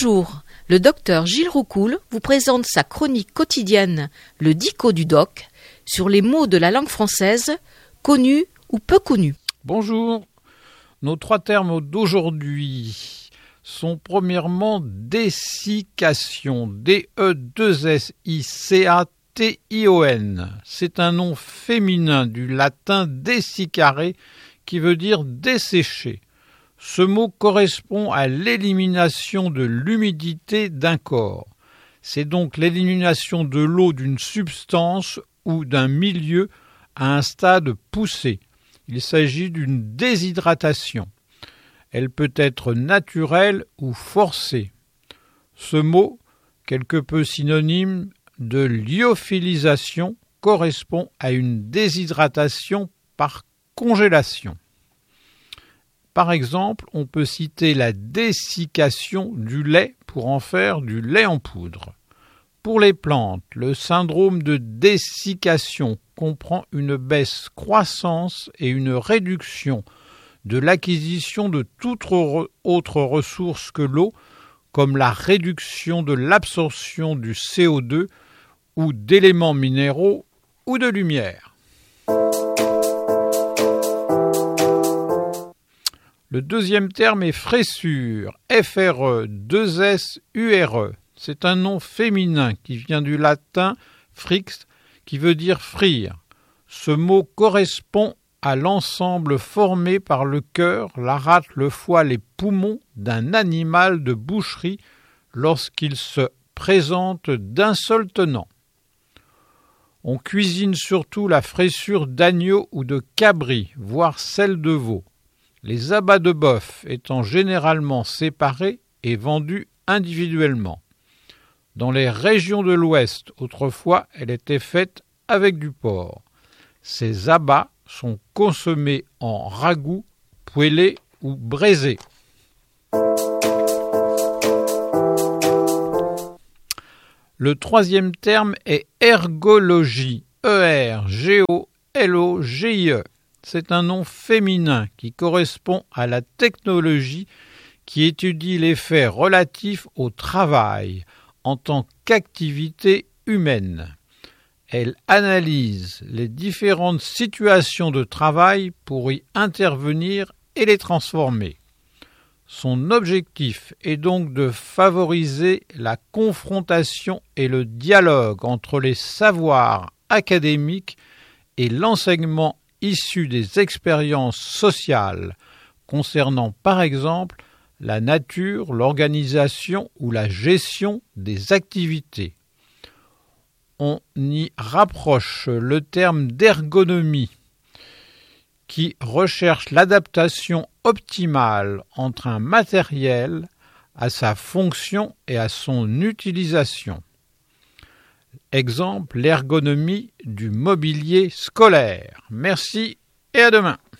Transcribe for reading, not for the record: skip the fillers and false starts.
Bonjour, le docteur Gilles Roucoul vous présente sa chronique quotidienne, le Dico du Doc, sur les mots de la langue française, connus ou peu connus. Bonjour, nos trois termes d'aujourd'hui sont premièrement dessiccation, D-E-2-S-I-C-A-T-I-O-N. C'est un nom féminin du latin dessicare qui veut dire dessécher. Ce mot correspond à l'élimination de l'humidité d'un corps. C'est donc l'élimination de l'eau d'une substance ou d'un milieu à un stade poussé. Il s'agit d'une déshydratation. Elle peut être naturelle ou forcée. Ce mot, quelque peu synonyme de lyophilisation, correspond à une déshydratation par congélation. Par exemple, on peut citer la dessiccation du lait pour en faire du lait en poudre. Pour les plantes, le syndrome de dessiccation comprend une baisse croissance et une réduction de l'acquisition de toute autre ressource que l'eau, comme la réduction de l'absorption du CO2 ou d'éléments minéraux ou de lumière. Le deuxième terme est fraissure, F-R-E, 2-S-U-R-E. C'est un nom féminin qui vient du latin frix, qui veut dire frire. Ce mot correspond à l'ensemble formé par le cœur, la rate, le foie, les poumons d'un animal de boucherie lorsqu'il se présente d'un seul tenant. On cuisine surtout la fraissure d'agneau ou de cabri, voire celle de veau. Les abats de bœuf étant généralement séparés et vendus individuellement. Dans les régions de l'Ouest, autrefois, elle était faite avec du porc. Ces abats sont consommés en ragoût, poêlés ou braisés. Le troisième terme est ergologie, E-R-G-O-L-O-G-I-E. C'est un nom féminin qui correspond à la technologie qui étudie les faits relatifs au travail en tant qu'activité humaine. Elle analyse les différentes situations de travail pour y intervenir et les transformer. Son objectif est donc de favoriser la confrontation et le dialogue entre les savoirs académiques et l'enseignement issu des expériences sociales concernant par exemple la nature, l'organisation ou la gestion des activités. On y rapproche le terme d'ergonomie qui recherche l'adaptation optimale entre un matériel à sa fonction et à son utilisation. Exemple, l'ergonomie du mobilier scolaire. Merci et à demain.